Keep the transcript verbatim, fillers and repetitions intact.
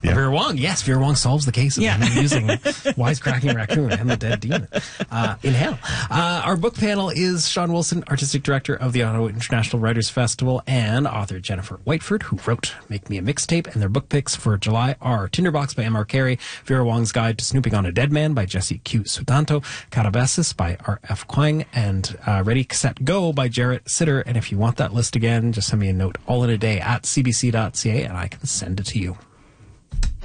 Yeah. Vera Wong, yes, Vera Wong solves the case of Yeah. using Wisecracking Raccoon and the Dead Demon uh, in Hell. Uh, our book panel is Sean Wilson, Artistic Director of the Ottawa International Writers Festival, and author Jennifer Whiteford, who wrote Make Me a Mixtape, and their book picks for July are Tinderbox by M R Carey, Vera Wong's Guide to Snooping on a Dead Man by Jesse Q. Sutanto, Carabasis by R F. Quang, and uh, Ready, Set, Go by Jarrett Sitter. And if you want that list again, just send me a note all in a day at c b c dot c a and I can send it to you.